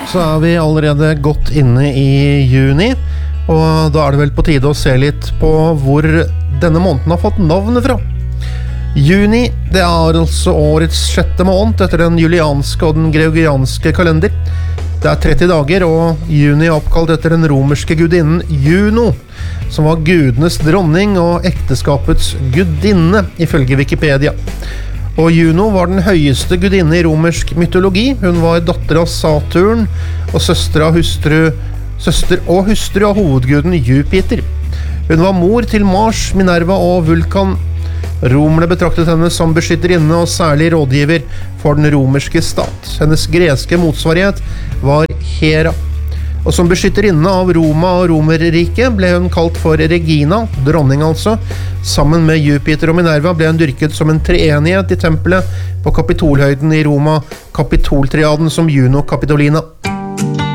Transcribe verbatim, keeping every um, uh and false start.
så er vi allerede godt inne i juni, og da er det vel på tide å se litt på hvor denne måneden har fått navnet fra. Juni, det er altså årets sjette måned etter den julianske og den gregorianske kalender. Det er tretti dager, og juni er oppkalt etter den romerske gudinnen Juno, som var gudenes dronning og ekteskapets gudinne, ifølge Wikipedia. Og Juno var den høyeste gudinne i romersk mytologi. Hun var datter av Saturn og søster av hustru, søster og hustru av hovedguden Jupiter. Hun var mor til Mars, Minerva og Vulkan. Romerne betraktet henne som beskytterinne og særlig rådgiver for den romerske stat. Hennes greske motsvarighet var Hera. Og som beskytterinne av Roma og Romerriket ble hun kalt for Regina, dronning altså. Sammen med Jupiter og Minerva ble hun dyrket som en treenighet i tempelet på Kapitolhøyden i Roma, Kapitoltriaden som Juno Capitolina.